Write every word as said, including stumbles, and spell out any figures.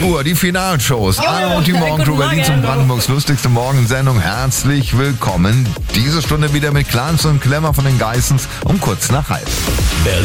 Uhr, die Finalshows. Anna und die Morgencrew Guten Berlin zum Morgen. Brandenburgs lustigste Morgensendung. Herzlich willkommen. Diese Stunde wieder mit Kleins und Klemmer von den Geissens um kurz nach halb.